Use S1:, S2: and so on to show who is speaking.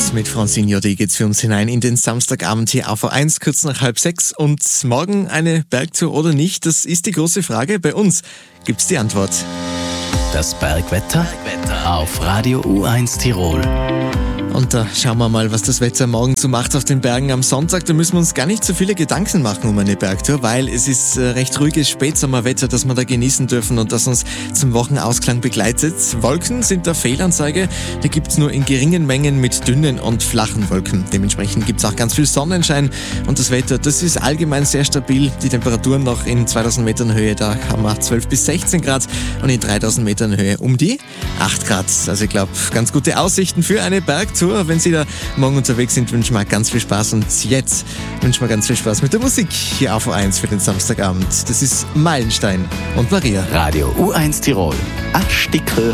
S1: mit Francine Jodi geht's für uns hinein in den Samstagabend hier auf A1, kurz nach 5:30. Und morgen eine Bergtour oder nicht, das ist die große Frage. Bei uns gibt's die Antwort.
S2: Das Bergwetter auf Radio U1 Tirol.
S1: Und da schauen wir mal, was das Wetter morgen so macht auf den Bergen am Sonntag. Da müssen wir uns gar nicht so viele Gedanken machen um eine Bergtour, weil es ist recht ruhiges Spätsommerwetter, das wir da genießen dürfen und das uns zum Wochenausklang begleitet. Wolken sind der Fehlanzeige, die gibt's nur in geringen Mengen mit dünnen und flachen Wolken. Dementsprechend gibt's auch ganz viel Sonnenschein und das Wetter, das ist allgemein sehr stabil. Die Temperaturen noch in 2000 Metern Höhe, da haben wir 12 bis 16 Grad und in 3000 Metern Höhe um die 8 Grad. Also ich glaube, ganz gute Aussichten für eine Bergtour. Wenn Sie da morgen unterwegs sind, wünschen wir ganz viel Spaß. Und jetzt wünschen wir ganz viel Spaß mit der Musik hier auf U1 für den Samstagabend. Das ist Meilenstein und Maria.
S2: Radio U1 Tirol. Ein Stück